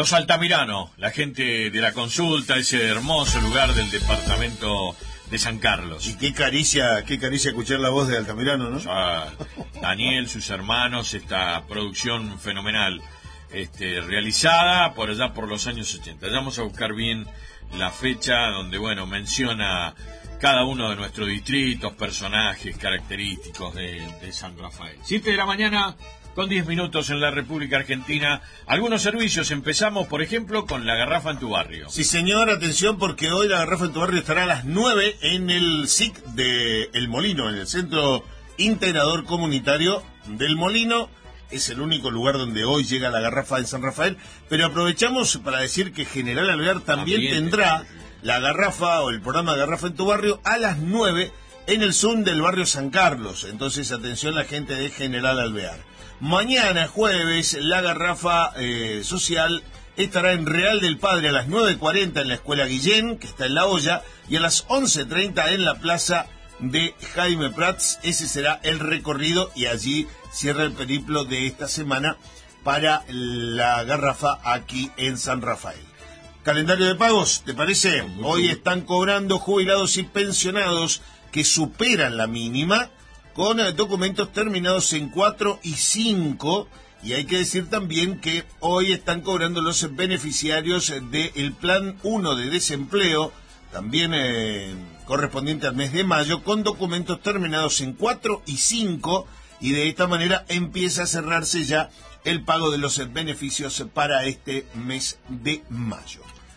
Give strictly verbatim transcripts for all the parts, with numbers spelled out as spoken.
Los Altamirano, la gente de la Consulta, ese hermoso lugar del departamento de San Carlos. Y qué caricia, qué caricia escuchar la voz de Altamirano, ¿no? Ah, Daniel, sus hermanos, esta producción fenomenal, este, realizada por allá por los años ochenta. Ya vamos a buscar bien la fecha donde, bueno, menciona cada uno de nuestros distritos, personajes característicos de, de San Rafael. Siete de la mañana con diez minutos en la República Argentina. Algunos servicios, empezamos por ejemplo con la garrafa en tu barrio. Sí señor, atención porque hoy la garrafa en tu barrio estará a las nueve en el S I C de El Molino, en el Centro Integrador Comunitario del Molino. Es el único lugar donde hoy llega la garrafa en San Rafael, pero aprovechamos para decir que General Alvear también, también tendrá la garrafa o el programa Garrafa en tu barrio a las nueve en el Zoom del barrio San Carlos. Entonces atención la gente de General Alvear. Mañana, jueves, la garrafa eh, social estará en Real del Padre a las nueve cuarenta en la Escuela Guillén, que está en La Hoya, y a las once treinta en la plaza de Jaime Prats. Ese será el recorrido y allí cierra el periplo de esta semana para la garrafa aquí en San Rafael. Calendario de pagos, ¿te parece? Hoy están cobrando jubilados y pensionados que superan la mínima, con documentos terminados en cuatro y cinco, y hay que decir también que hoy están cobrando los beneficiarios del Plan uno de desempleo, también eh, correspondiente al mes de mayo, con documentos terminados en cuatro y cinco, y de esta manera empieza a cerrarse ya el pago de los beneficios para este mes de mayo.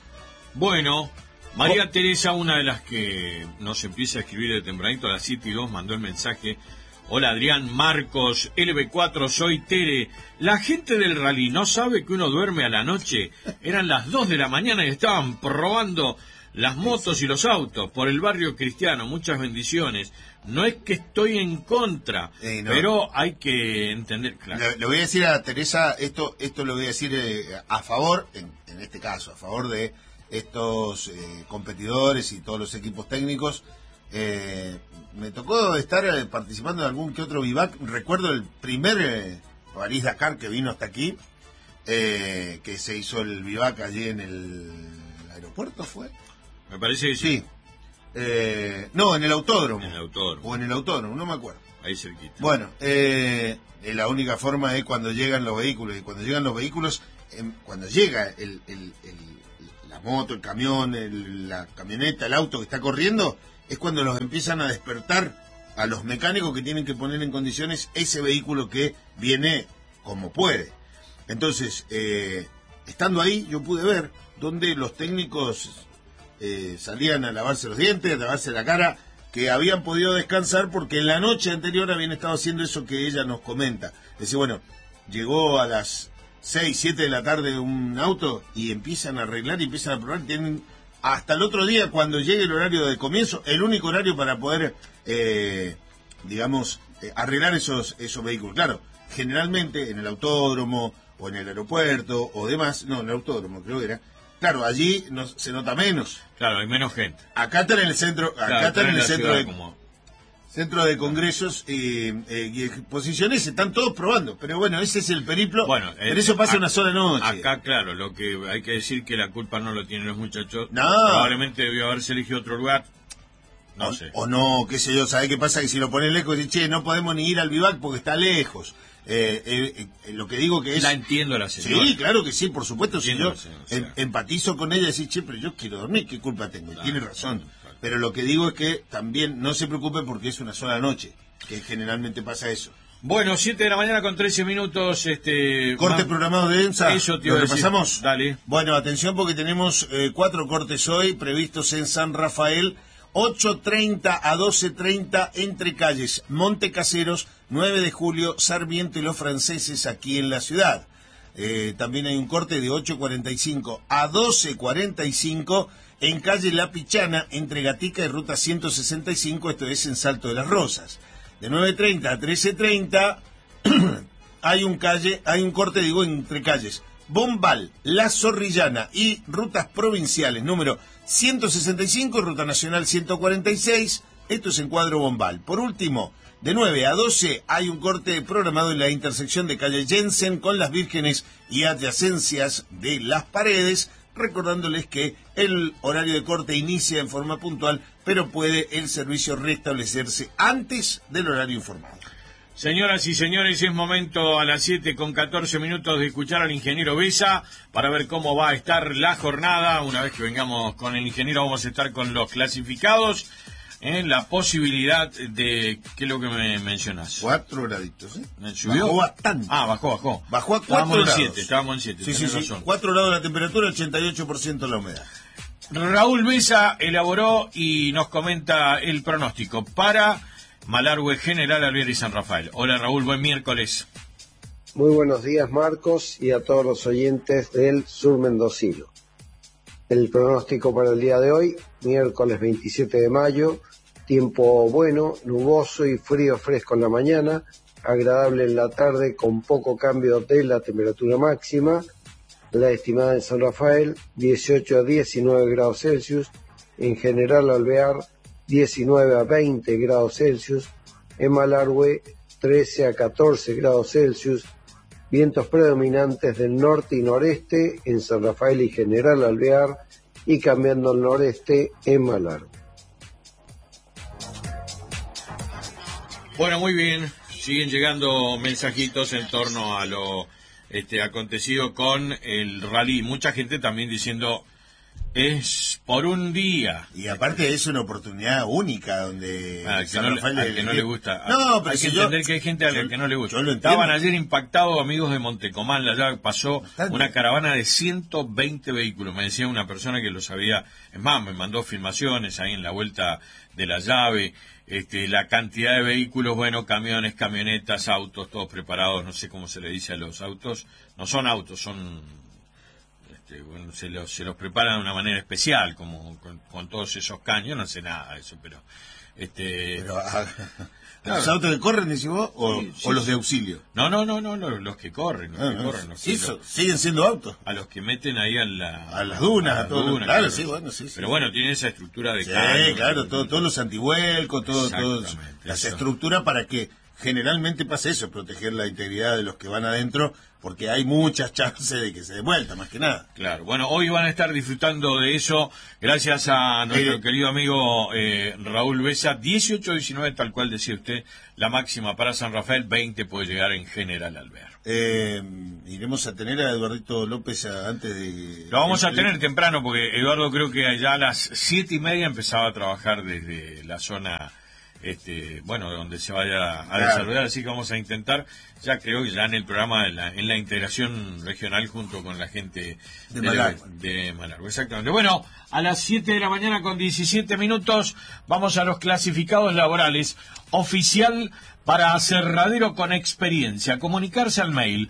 Bueno, María Teresa, una de las que nos empieza a escribir de tempranito a las siete y dos, mandó el mensaje: hola Adrián, Marcos, L B cuatro, soy Tere. La gente del rally no sabe que uno duerme a la noche. Eran las dos de la mañana y estaban probando las motos y los autos por el barrio cristiano. Muchas bendiciones. No es que estoy en contra, eh, no. pero hay que entender, claro. Le, le voy a decir a Teresa, esto esto lo voy a decir eh, a favor, en, en este caso, a favor de estos eh, competidores y todos los equipos técnicos. Eh, me tocó estar eh, participando en algún que otro vivac. Recuerdo el primer eh, París-Dakar que vino hasta aquí, eh, que se hizo el vivac allí en el aeropuerto, ¿fue? Me parece que sí. Sí. Eh, no, en el autódromo. En el autódromo. O en el autódromo, no me acuerdo. Ahí cerquita. Bueno, eh, la única forma es cuando llegan los vehículos. Y cuando llegan los vehículos, eh, cuando llega el, el, el, la moto, el camión, el, la camioneta, el auto que está corriendo, es cuando los empiezan a despertar a los mecánicos que tienen que poner en condiciones ese vehículo que viene como puede. Entonces, eh, estando ahí, yo pude ver donde los técnicos eh, salían a lavarse los dientes, a lavarse la cara, que habían podido descansar porque en la noche anterior habían estado haciendo eso que ella nos comenta. Dice, bueno, llegó a las seis, siete de la tarde un auto y empiezan a arreglar y empiezan a probar. Tienen hasta el otro día, cuando llegue el horario de comienzo, el único horario para poder, eh, digamos, eh, arreglar esos, esos vehículos. Claro, generalmente en el autódromo o en el aeropuerto o demás, no, en el autódromo creo que era, claro, allí no, se nota menos. Claro, hay menos gente. Acá están en el centro, acá claro, están en el centro de, como... centro de congresos eh, eh, y exposiciones, están todos probando. Pero bueno, ese es el periplo. Bueno, eh, pero eso pasa a, una sola noche. Acá, claro, lo que hay que decir que la culpa no lo tienen los muchachos. No. Probablemente debió haberse elegido otro lugar. No o, sé. O no, qué sé yo, ¿sabe qué pasa? Que si lo ponen lejos, dicen, che, no podemos ni ir al vivac porque está lejos. Eh, eh, eh, lo que digo que es... La entiendo a la señora. Sí, claro que sí, por supuesto. Si yo señora, em, empatizo con ella y decir, che, pero yo quiero dormir, ¿qué culpa tengo? Claro, tiene razón. claro. Pero lo que digo es que también no se preocupe porque es una sola noche, que generalmente pasa eso. Bueno, siete de la mañana con trece minutos. este Corte más... programado de ENSA. Eso te ¿Lo iba a decir. repasamos? Dale. Bueno, atención porque tenemos eh, cuatro cortes hoy previstos en San Rafael. ocho treinta a doce treinta entre calles Montecaseros, nueve de julio, Sarmiento y Los Franceses aquí en la ciudad. Eh, también hay un corte de ocho cuarenta y cinco a doce cuarenta y cinco en calle La Pichana, entre Gatica y Ruta ciento sesenta y cinco, esto es en Salto de las Rosas. De nueve treinta a trece treinta hay un calle, hay un corte, digo, entre calles Bombal, La Zorrillana y rutas provinciales, número ciento sesenta y cinco, Ruta Nacional ciento cuarenta y seis, esto es en Cuadro Bombal. Por último, De nueve a doce hay un corte programado en la intersección de calle Jensen con Las Vírgenes y adyacencias de Las Paredes, recordándoles que el horario de corte inicia en forma puntual, pero puede el servicio restablecerse antes del horario informado. Señoras y señores, es momento a las siete con catorce minutos de escuchar al ingeniero Besa para ver cómo va a estar la jornada. Una vez que vengamos con el ingeniero vamos a estar con los clasificados en la posibilidad de... ¿Qué es lo que me mencionas? Cuatro graditos, ¿eh? ¿Subió? Bajó bastante. Ah, bajó, bajó. Bajó a cuatro estábamos grados. En siete, estábamos en siete, sí, sí, sí. razón. Cuatro grados la temperatura, ochenta y ocho por ciento la humedad. Raúl Besa elaboró y nos comenta el pronóstico para Malargüe, General Alvear y San Rafael. Hola Raúl, buen miércoles. Muy buenos días Marcos y a todos los oyentes del sur mendocino. El pronóstico para el día de hoy, miércoles veintisiete de mayo, tiempo bueno, nuboso y frío fresco en la mañana, agradable en la tarde con poco cambio de la temperatura máxima, la estimada en San Rafael dieciocho a diecinueve grados Celsius, en General Alvear diecinueve a veinte grados Celsius, en Malargüe trece a catorce grados Celsius, vientos predominantes del norte y noreste en San Rafael y General Alvear y cambiando al noreste en Malargüe. Bueno, muy bien, siguen llegando mensajitos en torno a lo este, acontecido con el rally. Mucha gente también diciendo, es por un día. Y aparte es una oportunidad única donde ah, que, no, Rafael le, que no le gusta. No, pero hay si que yo, entender que hay gente a la yo, que no le gusta. Yo lo Estaban ayer impactados amigos de Montecomán, allá pasó bastante. Una caravana de ciento veinte vehículos. Me decía una persona que lo sabía, es más, me mandó filmaciones ahí en la vuelta de la llave. Este, la cantidad de vehículos, bueno, camiones, camionetas, autos, todos preparados, no sé cómo se le dice a los autos, no son autos, son, este, bueno, se los, se los preparan de una manera especial, como con, con todos esos caños, no sé nada de eso, pero, este... Pero, ah, ¿los autos que corren, decís vos, o, sí, sí, o los sí. de auxilio? No, no, no, no, los, los que corren, los ah, que no, corren. Los sí, que, eso, los, siguen siendo autos. A los que meten ahí a, la, a las dunas, a, a, a todo. dunas, Claro, claro, sí, bueno, sí, sí. Pero bueno, tiene esa estructura de sí, caño. claro, todo, todos los antivuelcos, todo, todas las eso. estructuras para que generalmente pase eso, proteger la integridad de los que van adentro, porque hay muchas chances de que se dé vuelta, más que nada. Claro, bueno, hoy van a estar disfrutando de eso, gracias a nuestro eh, querido amigo eh, Raúl Besa, dieciocho a diecinueve, tal cual decía usted, la máxima para San Rafael, veinte puede llegar en General Alvear. Eh, iremos a tener a Eduardito López a, antes de... Lo vamos el, a tener temprano, porque Eduardo creo que allá a las siete y media empezaba a trabajar desde la zona... Este, bueno, donde se vaya a claro. desarrollar, así que vamos a intentar, ya creo que ya en el programa, de la, en la integración regional junto con la gente de, de Malargüe. De Malargüe, exactamente. Bueno, a las siete de la mañana con diecisiete minutos vamos a los clasificados laborales. Oficial para aserradero con experiencia. Comunicarse al mail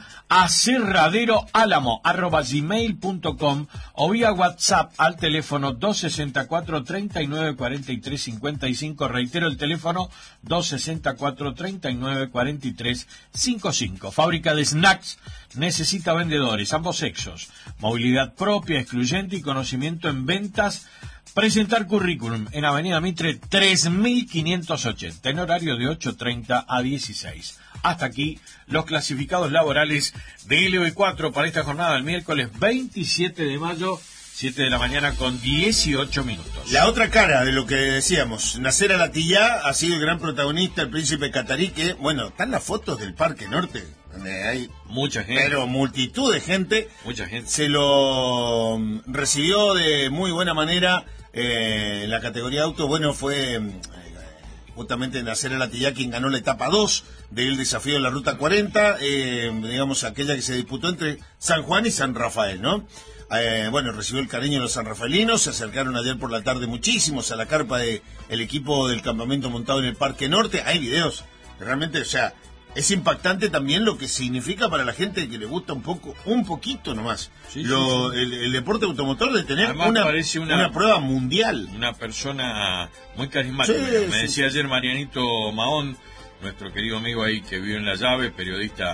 aserraderoalamo arroba gmail punto com o vía WhatsApp al teléfono dos sesenta y cuatro, treinta y nueve, cuarenta y tres, cincuenta y cinco. Reitero el teléfono dos sesenta y cuatro, treinta y nueve, cuarenta y tres, cincuenta y cinco. Fábrica de snacks necesita vendedores, ambos sexos. Movilidad propia, excluyente y conocimiento en ventas. Presentar currículum en Avenida Mitre tres mil quinientos ochenta, en horario de ocho treinta a dieciséis. Hasta aquí los clasificados laborales de L B cuatro para esta jornada del miércoles veintisiete de mayo, siete de la mañana con dieciocho minutos. La otra cara de lo que decíamos, Nasser Al-Attiyah ha sido el gran protagonista, el príncipe catarí, que, bueno, están las fotos del Parque Norte, donde hay mucha gente, pero multitud de gente. Mucha gente. Se lo recibió de muy buena manera. Eh, en la categoría auto, bueno, fue eh, justamente Nasser Al-Attiyah quien ganó la etapa dos del desafío de la Ruta cuarenta, eh, digamos aquella que se disputó entre San Juan y San Rafael, ¿no? Eh, bueno, recibió el cariño de los sanrafaelinos, se acercaron ayer por la tarde muchísimos a la carpa del de equipo del campamento montado en el Parque Norte. Hay videos, realmente, o sea, es impactante también lo que significa para la gente que le gusta un poco, un poquito nomás, sí, lo, sí, sí. El, el deporte automotor de tener una, una, una prueba mundial. Una persona muy carismática. Sí, Me sí, decía sí. ayer Marianito Mahón, nuestro querido amigo ahí que vive en La Llave, periodista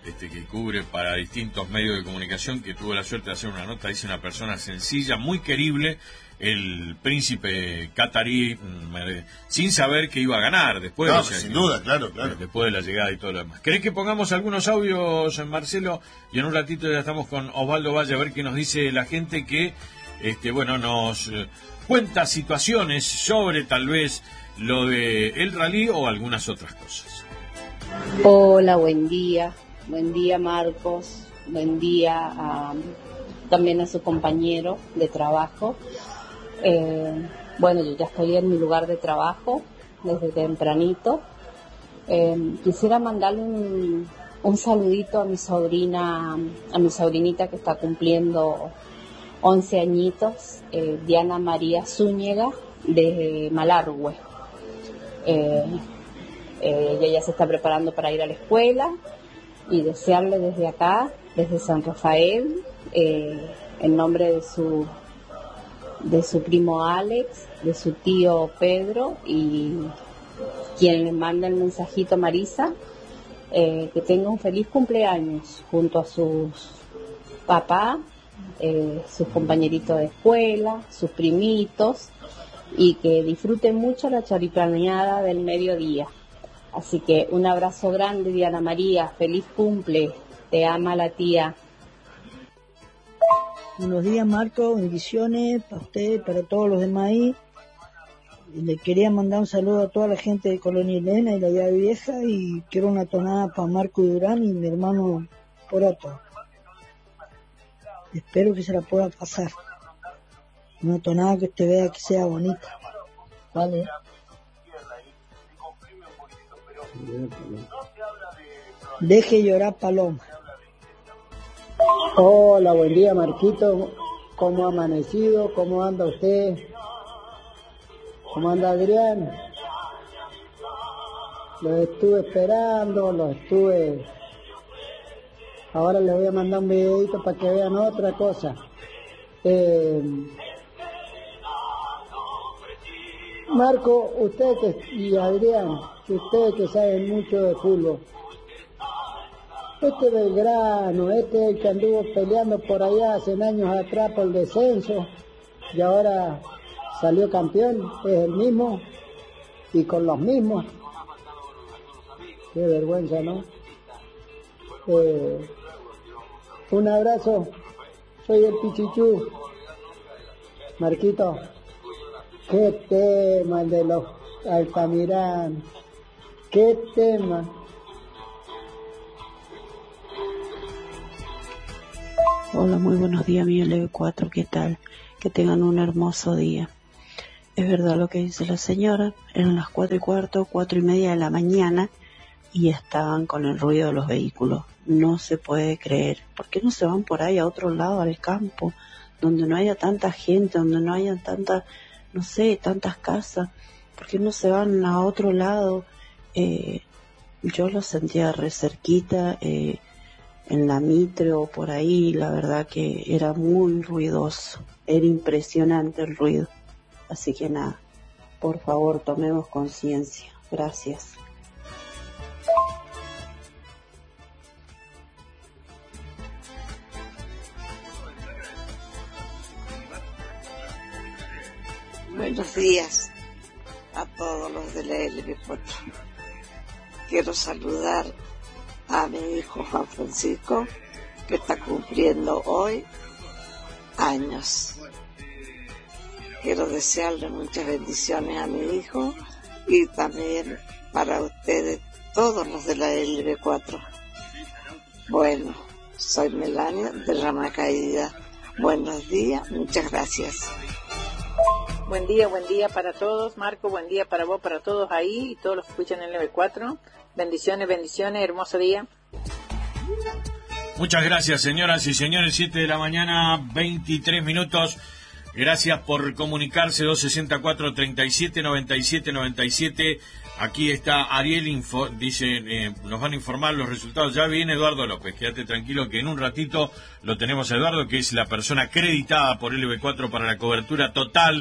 este, que cubre para distintos medios de comunicación, que tuvo la suerte de hacer una nota. Dice una persona sencilla, muy querible, el príncipe catarí, sin saber que iba a ganar después. No, o sea, sin que, duda, claro, claro. Después de la llegada y todo lo demás. ¿Querés que pongamos algunos audios, Marcelo? Y en un ratito ya estamos con Osvaldo Valle a ver qué nos dice la gente que, este, bueno, nos eh, cuenta situaciones sobre tal vez lo de el rally o algunas otras cosas. Hola, buen día. Buen día, Marcos. Buen día a, también a su compañero de trabajo. Eh, bueno, yo ya estoy en mi lugar de trabajo desde tempranito. Eh, quisiera mandarle un, un saludito a mi sobrina, a mi sobrinita que está cumpliendo once añitos, eh, Diana María Zúñiga, de Malargüe. Eh, eh, ella ya se está preparando para ir a la escuela y desearle desde acá, desde San Rafael, eh, en nombre de su de su primo Alex, de su tío Pedro y quien le manda el mensajito Marisa, eh, que tenga un feliz cumpleaños junto a sus papás, eh, sus compañeritos de escuela, sus primitos, y que disfruten mucho la choripaneada del mediodía. Así que un abrazo grande, Diana María, feliz cumple, te ama la tía. Buenos días, Marco, bendiciones para usted, para todos los demás ahí. Le quería mandar un saludo a toda la gente de Colonia Elena y la Llave Vieja, y quiero una tonada para Marco Durán y mi hermano Poroto. Espero que se la pueda pasar. Una tonada que usted vea que sea bonita. Vale. Deje llorar Paloma. Hola, buen día, Marquito. ¿Cómo ha amanecido? ¿Cómo anda usted? ¿Cómo anda Adrián? Los estuve esperando, los estuve... Ahora les voy a mandar un videito para que vean otra cosa. Eh... Marco, usted que, y Adrián, ustedes que saben mucho de fútbol, este Belgrano, este es el que anduvo peleando por allá hace años atrás por el descenso y ahora salió campeón, es el mismo y con los mismos. Qué vergüenza, ¿no? Eh, un abrazo, soy el Pichichú. Marquito, qué tema el de los Altamirán, qué tema. Hola, muy buenos días, mi L B cuatro, ¿qué tal? Que tengan un hermoso día. Es verdad lo que dice la señora, eran las cuatro y cuarto, cuatro y media de la mañana y estaban con el ruido de los vehículos. No se puede creer. ¿Por qué no se van por ahí a otro lado, al campo, donde no haya tanta gente, donde no haya tanta, no sé, tantas casas? ¿Por qué no se van a otro lado? Eh, yo lo sentía re cerquita, eh, en la Mitre o por ahí, la verdad que era muy ruidoso, era impresionante el ruido. Así que nada, por favor, tomemos conciencia. Gracias. Buenos días a todos los de la L B cuatro. Quiero saludar a mi hijo Juan Francisco, que está cumpliendo hoy años. Quiero desearle muchas bendiciones a mi hijo y también para ustedes, todos los de la L B cuatro. Bueno, soy Melania de Rama Caída. Buenos días, muchas gracias. Buen día, buen día para todos. Marco, buen día para vos, para todos ahí y todos los que escuchan en el L B cuatro. Bendiciones, bendiciones, hermoso día. Muchas gracias, señoras y señores. siete de la mañana, veintitrés minutos. Gracias por comunicarse. dos sesenta y cuatro, treinta y siete, noventa y siete, noventa y siete. Aquí está Ariel, Info, dice, eh, nos van a informar los resultados. Ya viene Eduardo López, quédate tranquilo que en un ratito lo tenemos a Eduardo, que es la persona acreditada por L B cuatro para la cobertura total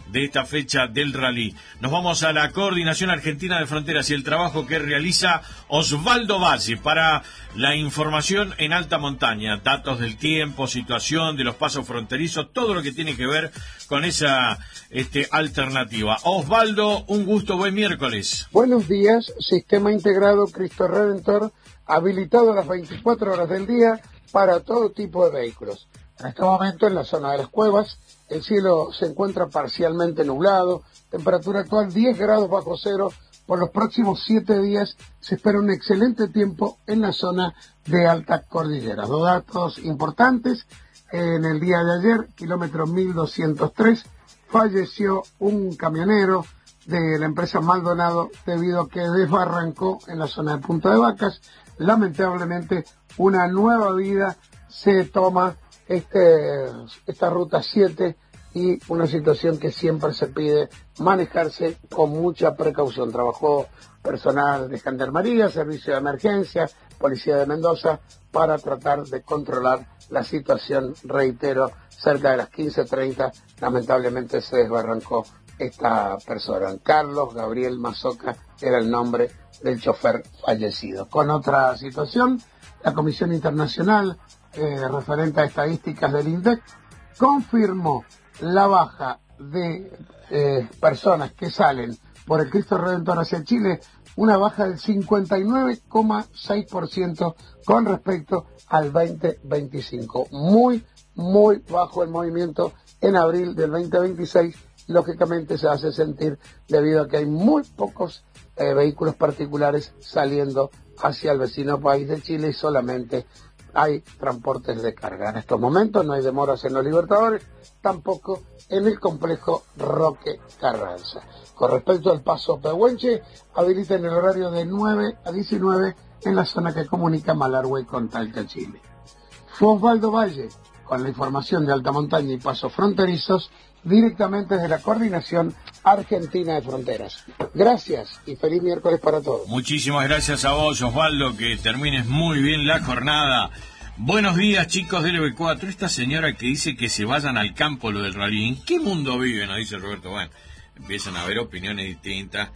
de esta fecha del rally. Nos vamos a la Coordinación Argentina de Fronteras y el trabajo que realiza Osvaldo Valle para la información en alta montaña, datos del tiempo, situación de los pasos fronterizos, todo lo que tiene que ver con esa este, alternativa. Osvaldo, un gusto, buen miércoles. Buenos días, Sistema Integrado Cristo Redentor, habilitado las veinticuatro horas del día para todo tipo de vehículos. En este momento, en la zona de las cuevas, el cielo se encuentra parcialmente nublado, temperatura actual diez grados bajo cero. Por los próximos siete días se espera un excelente tiempo en la zona de alta cordillera. Dos datos importantes: en el día de ayer, kilómetro mil doscientos tres, falleció un camionero de la empresa Maldonado debido a que desbarrancó en la zona de Punta de Vacas. Lamentablemente, una nueva vida se toma este, esta ruta siete, y una situación que siempre se pide manejarse con mucha precaución. Trabajó personal de Gendarmería, Servicio de Emergencia, Policía de Mendoza, para tratar de controlar la situación. Reitero, cerca de las quince treinta, lamentablemente se desbarrancó esta persona. Carlos Gabriel Mazoca era el nombre del chofer fallecido. Con otra situación, la Comisión Internacional eh, referente a estadísticas del INDEC confirmó la baja de eh, personas que salen por el Cristo Redentor hacia Chile, una baja del cincuenta y nueve coma seis por ciento con respecto al veinte veinticinco. Muy, muy bajo el movimiento en abril del veinte veintiséis. Lógicamente se hace sentir debido a que hay muy pocos eh, vehículos particulares saliendo hacia el vecino país de Chile y solamente hay transportes de carga. En estos momentos no hay demoras en los Libertadores, tampoco en el complejo Roque Carranza. Con respecto al paso Pehuenche, habilita en el horario de nueve a diecinueve en la zona que comunica Malargüe con Talca, Chile. Fue Osvaldo Valle con la información de alta montaña y pasos fronterizos directamente desde la Coordinación Argentina de Fronteras. Gracias y feliz miércoles para todos. Muchísimas gracias a vos, Osvaldo, que termines muy bien la jornada. Buenos días, chicos del L B cuatro. Esta señora que dice que se vayan al campo lo del rally, ¿en qué mundo vive? Nos dice Roberto. Bueno, empiezan a haber opiniones distintas.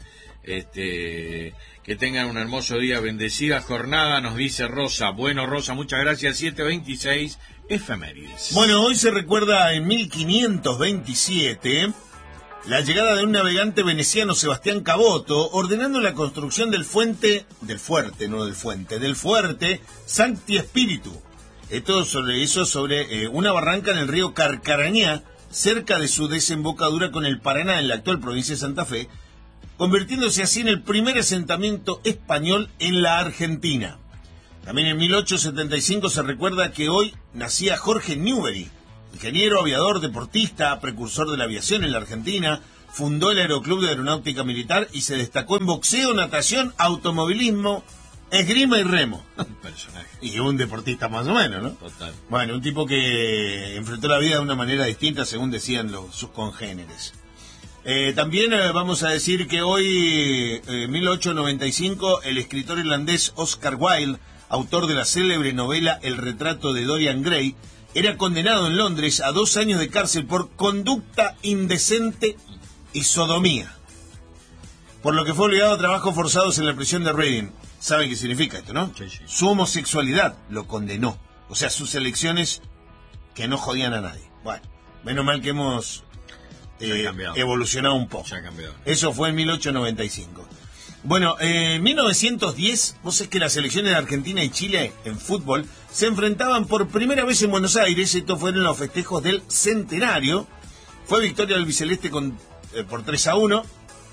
Este, que tengan un hermoso día, bendecida jornada, nos dice Rosa. Bueno, Rosa, muchas gracias. siete veintiséis, efemérides. Bueno, hoy se recuerda en mil quinientos veintisiete la llegada de un navegante veneciano, Sebastián Caboto, ordenando la construcción del fuente, del fuerte, no del fuente, del fuerte Sancti Spiritu. Esto sobre eso sobre eh, una barranca en el río Carcarañá, cerca de su desembocadura con el Paraná en la actual provincia de Santa Fe, convirtiéndose así en el primer asentamiento español en la Argentina. También en mil ochocientos setenta y cinco se recuerda que hoy nacía Jorge Newbery, ingeniero, aviador, deportista, precursor de la aviación en la Argentina, fundó el Aeroclub de Aeronáutica Militar y se destacó en boxeo, natación, automovilismo, esgrima y remo. Un personaje. Y un deportista más o menos, ¿no? Total. Bueno, un tipo que enfrentó la vida de una manera distinta, según decían los, sus congéneres. Eh, también eh, vamos a decir que hoy, en eh, mil ochocientos noventa y cinco, el escritor irlandés Oscar Wilde, autor de la célebre novela El retrato de Dorian Gray, era condenado en Londres a dos años de cárcel por conducta indecente y sodomía, por lo que fue obligado a trabajos forzados en la prisión de Reading. ¿Saben qué significa esto, no? Sí, sí. Su homosexualidad lo condenó, o sea, sus elecciones que no jodían a nadie. Bueno, menos mal que hemos eh, evolucionado un poco. Se ha cambiado. Eso fue en mil ochocientos noventa y cinco. Bueno, eh, en mil novecientos diez, vos sabés que las selecciones de Argentina y Chile en fútbol se enfrentaban por primera vez en Buenos Aires. Esto fue en los festejos del centenario. Fue victoria del Biceleste con, eh, por tres a uno.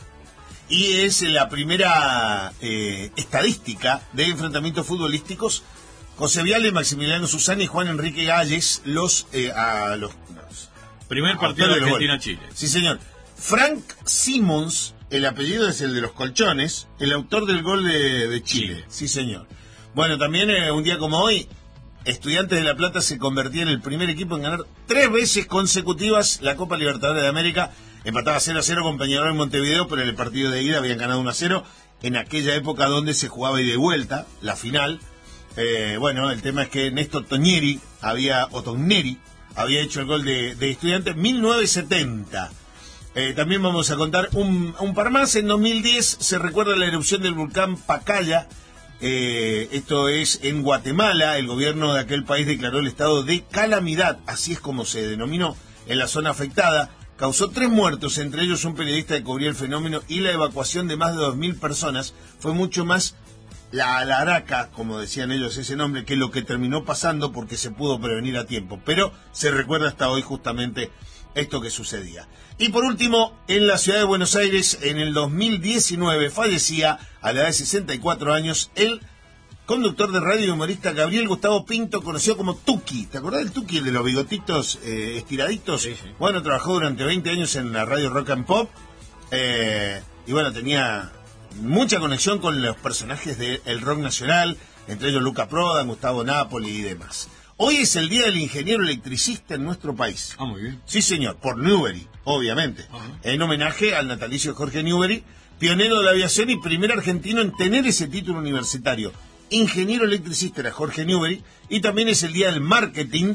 Y es la primera eh, estadística de enfrentamientos futbolísticos. José Viale, Maximiliano Susana y Juan Enrique Galles, los, eh, a los, los primer partido de Argentina-Chile. Sí, señor. Frank Simmons, el apellido es el de los colchones, el autor del gol de, de Chile. Chile. Sí, señor. Bueno, también eh, un día como hoy, Estudiantes de La Plata se convertía en el primer equipo en ganar tres veces consecutivas la Copa Libertadores de América. Empataba cero a cero con Peñarol en Montevideo, pero en el partido de ida habían ganado uno a cero. En aquella época donde se jugaba ida y de vuelta, la final. Eh, bueno, el tema es que Néstor Toñeri había, o Togneri, había hecho el gol de, de Estudiantes en mil novecientos setenta. Eh, también vamos a contar un, un par más. En dos mil diez se recuerda la erupción del volcán Pacaya. Eh, esto es en Guatemala. El gobierno de aquel país declaró el estado de calamidad, así es como se denominó, en la zona afectada. Causó tres muertos, entre ellos un periodista que cubría el fenómeno, y la evacuación de más de dos mil personas. Fue mucho más la alaraca, como decían ellos ese nombre, que lo que terminó pasando, porque se pudo prevenir a tiempo. Pero se recuerda hasta hoy justamente esto que sucedía. Y por último, en la ciudad de Buenos Aires, en el dos mil diecinueve, fallecía a la edad de sesenta y cuatro años el conductor de radio y humorista Gabriel Gustavo Pinto, conocido como Tuki. ¿Te acordás del Tuki, el de los bigotitos eh, estiraditos? Sí, sí. Bueno, trabajó durante veinte años en la radio Rock and Pop. Eh, y bueno, tenía mucha conexión con los personajes del rock nacional, entre ellos Luca Prodan, Gustavo Napoli y demás. Hoy es el Día del Ingeniero Electricista en nuestro país. Ah, muy bien. Sí, señor, por Newbery, obviamente. Uh-huh. En homenaje al natalicio de Jorge Newbery, pionero de la aviación y primer argentino en tener ese título universitario. Ingeniero electricista era Jorge Newbery, y también es el Día del Marketing,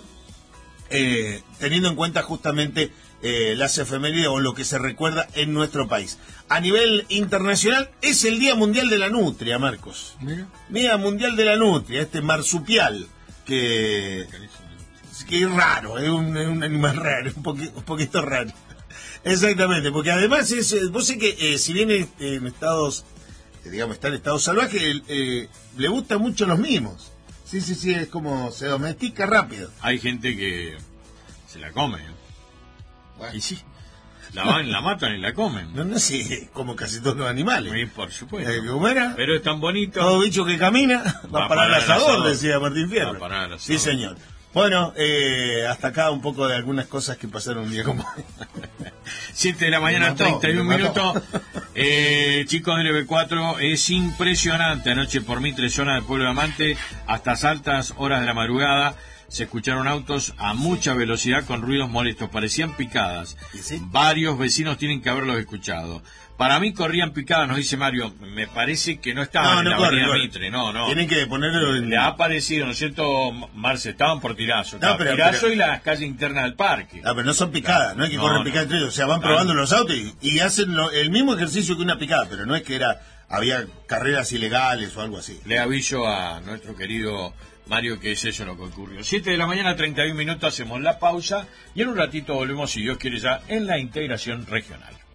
eh, teniendo en cuenta justamente eh, las efemérides o lo que se recuerda en nuestro país. A nivel internacional es el Día Mundial de la Nutria, Marcos. Mira. Día Mundial de la Nutria, este marsupial. Que, que es raro, es un, es un animal raro, un, poqu, un poquito raro. Exactamente, porque además es, vos sé que eh, si bien es, en estados, eh, digamos, está en estado salvaje, eh, le gustan mucho los mimos. Sí, sí, sí, es como se domestica rápido. Hay gente que se la come, ¿no? Bueno. Y sí, la van, la matan y la comen. No, no sé, como casi todos los animales. Sí, por supuesto. Eh, ¿cómo era? Pero es tan bonito. Todo bicho que camina va, va a parar al asador, asador, decía Martín Fierro. Va a parar al asador. Sí, señor. Bueno, eh, hasta acá un poco de algunas cosas que pasaron un día como hoy. siete de la mañana, mató, treinta y un minutos. Eh, chicos del L B cuatro, es impresionante. Anoche por Mitre, zona del Pueblo de Amante, hasta las altas horas de la madrugada, se escucharon autos a mucha velocidad con ruidos molestos, parecían picadas. ¿Sí? Varios vecinos tienen que haberlos escuchado. Para mí corrían picadas, nos dice Mario. Me parece que no estaban no, en no la corre, avenida corre. Mitre, no, no. Tienen que ponerlo en... Le ha parecido, ¿no es cierto, Marce? Estaban por Tirazo. No, pero, Tirazo pero... y las calles internas del parque. No, pero no son picadas, no hay que no, correr no. picadas entre ellos. O sea, van Claro. probando los autos y, y hacen lo, el mismo ejercicio que una picada, pero no es que era había carreras ilegales o algo así. Le aviso a nuestro querido Mario que es eso lo que ocurrió. siete de la mañana, treinta y un minutos, hacemos la pausa y en un ratito volvemos, si Dios quiere, ya en la integración regional.